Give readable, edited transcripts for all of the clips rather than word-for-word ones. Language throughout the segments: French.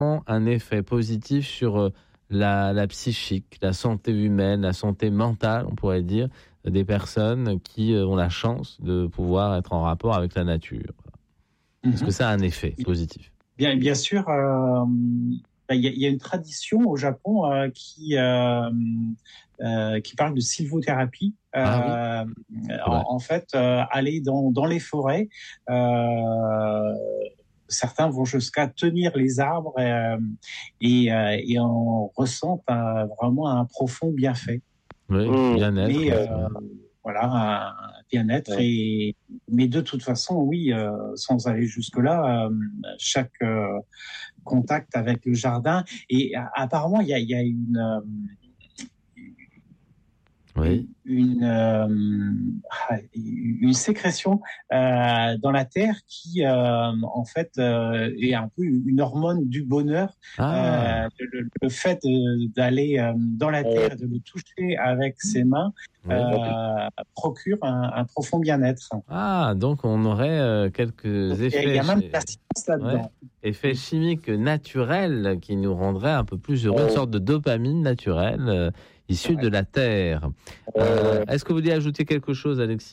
un effet positif sur la psychique, la santé humaine, la santé mentale, on pourrait dire, des personnes qui ont la chance de pouvoir être en rapport avec la nature. Est-ce que ça a un effet positif ? Bien sûr, il y a une tradition au Japon qui parle de sylvothérapie. En fait, aller dans les forêts, certains vont jusqu'à tenir les arbres et en ressentent vraiment un profond bienfait. Oui, bien-être. Mais voilà, un bien-être. Mais de toute façon, oui, sans aller jusque-là, chaque contact avec le jardin. Et apparemment, il y a une sécrétion dans la terre qui, en fait, est un peu une hormone du bonheur. Le fait d'aller dans la terre, de le toucher avec ses mains, procure un profond bien-être. Ah, donc on aurait quelques effets. Il y a même de la science là-dedans. Effets chimiques naturels qui nous rendraient un peu plus heureux, une sorte de dopamine naturelle issue de la terre. Est-ce que vous voulez ajouter quelque chose, Alexis ?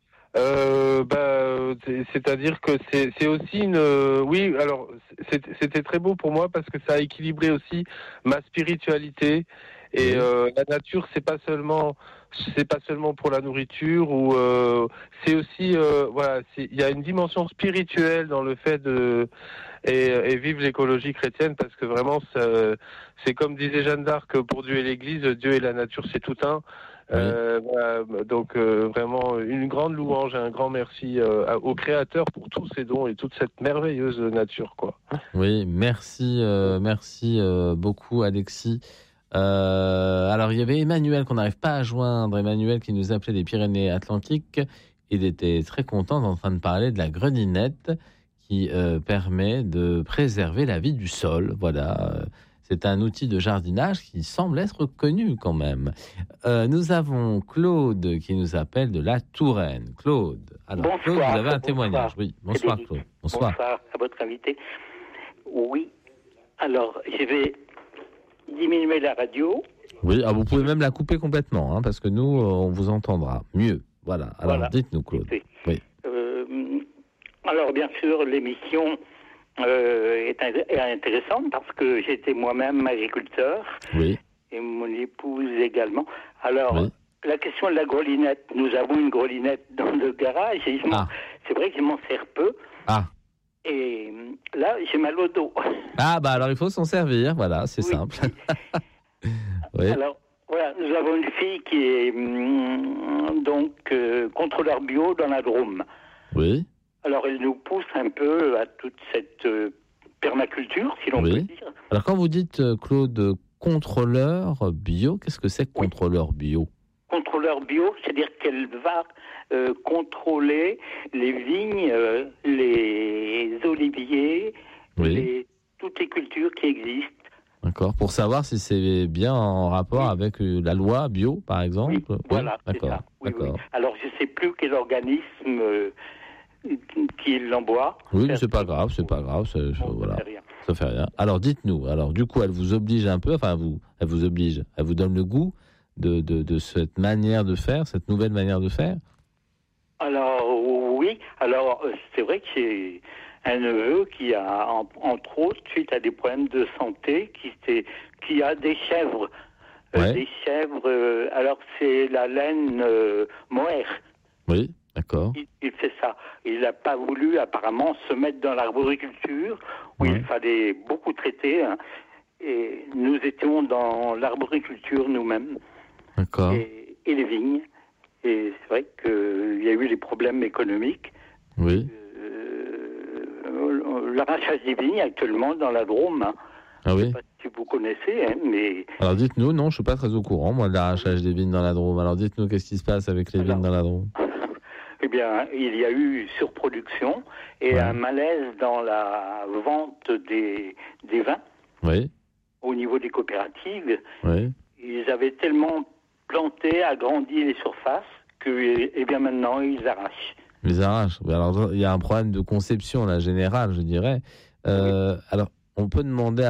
C'est-à-dire que c'est aussi une... oui, alors c'était très beau pour moi parce que ça a équilibré aussi ma spiritualité. Et la nature, c'est pas seulement pour la nourriture, ou c'est aussi il y a une dimension spirituelle dans le fait de et vive l'écologie chrétienne, parce que vraiment c'est comme disait Jeanne d'Arc, pour Dieu et l'Église, Dieu et la nature, c'est tout un. Donc vraiment une grande louange et un grand merci au Créateur pour tous ces dons et toute cette merveilleuse nature, quoi. Oui, merci beaucoup, Alexis. Alors il y avait Emmanuel qu'on n'arrive pas à joindre, Emmanuel qui nous appelait des Pyrénées-Atlantiques. Il était très content en train de parler de la greninette qui permet de préserver la vie du sol. Voilà, c'est un outil de jardinage qui semble être connu quand même. Nous avons Claude qui nous appelle de la Touraine. Claude, alors bonsoir, Claude, vous avez un témoignage. Oui, bonsoir Claude. Bonsoir à votre invité. Oui, alors je vais diminuer la radio. Oui, vous pouvez même la couper complètement, parce que nous, on vous entendra mieux. Voilà, alors dites-nous Claude. Oui. Alors bien sûr, l'émission est intéressante parce que j'étais moi-même agriculteur. Oui. Et mon épouse également. Alors, la question de la grelinette, nous avons une grelinette dans le garage et c'est vrai que je m'en sers peu. Et là, j'ai mal au dos. Alors il faut s'en servir, voilà, c'est simple. Oui. Alors, voilà, nous avons une fille qui est contrôleur bio dans la Drôme. Oui. Alors, elle nous pousse un peu à toute cette permaculture, si l'on peut dire. Alors, quand vous dites, Claude, contrôleur bio, qu'est-ce que c'est que contrôleur bio ? Contrôleur bio, c'est-à-dire qu'elle va contrôler les vignes, les oliviers, toutes les cultures qui existent. D'accord, pour savoir si c'est bien en rapport avec la loi bio, par exemple. Oui, voilà, d'accord. C'est ça. Oui, d'accord. Oui. Alors, je ne sais plus quel organisme qui l'envoie. Oui, mais c'est pas grave. Voilà. Ça fait rien. Alors, dites-nous. Alors, du coup, elle vous oblige un peu. Enfin, elle vous oblige. Elle vous donne le goût de cette manière de faire, cette nouvelle manière de faire. Alors, oui. Alors, c'est vrai que j'ai un neveu qui a, entre autres, suite à des problèmes de santé, qui a des chèvres. Des chèvres, alors c'est la laine mohair. Oui, d'accord. Il fait ça. Il n'a pas voulu, apparemment, se mettre dans l'arboriculture, où il fallait beaucoup traiter. Et nous étions dans l'arboriculture nous-mêmes. D'accord. Et les vignes. Et c'est vrai qu'il y a eu des problèmes économiques. Oui. L'arrachage des vignes actuellement dans la Drôme. Ah oui. Je ne sais pas si vous connaissez, mais... Alors dites-nous, non, je ne suis pas très au courant, moi, de l'arrachage des vignes dans la Drôme. Alors dites-nous, qu'est-ce qui se passe avec les vignes dans la Drôme ? Eh bien, il y a eu surproduction et un malaise dans la vente des vins. Oui. Au niveau des coopératives. Oui. Ils avaient tellement planté, agrandi les surfaces que, bien maintenant, ils arrachent. Ils arrachent. Alors, il y a un problème de conception, là, général, je dirais. Alors, on peut demander